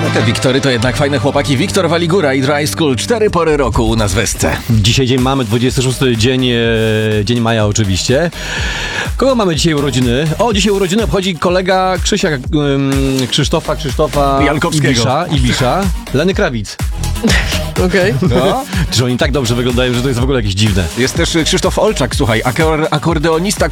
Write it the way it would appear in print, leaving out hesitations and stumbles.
te Wiktory to jednak fajne chłopaki. Wiktor Waligura i Dry School. 4 pory roku u nas w Esce. Dzisiaj dzień mamy, 26 dzień maja oczywiście. Kogo mamy dzisiaj urodziny? O, dzisiaj urodziny obchodzi kolega Krzysztofa Jankowskiego. Ibisza, Leny Krawic. Okej. No. Że oni tak dobrze wyglądają, że to jest w ogóle jakieś dziwne. Jest też Krzysztof Olczak, słuchaj, akordeonista,